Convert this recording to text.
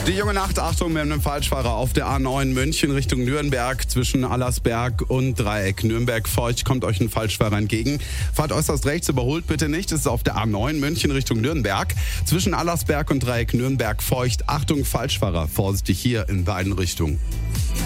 Die junge Nacht, Achtung, mit einem Falschfahrer auf der A9 München Richtung Nürnberg zwischen Allersberg und Dreieck. Nürnberg-Feucht kommt euch ein Falschfahrer entgegen. Fahrt äußerst rechts, überholt bitte nicht. Es ist auf der A9 München Richtung Nürnberg zwischen Allersberg und Dreieck. Nürnberg-Feucht. Achtung, Falschfahrer. Vorsichtig hier in beiden Richtungen.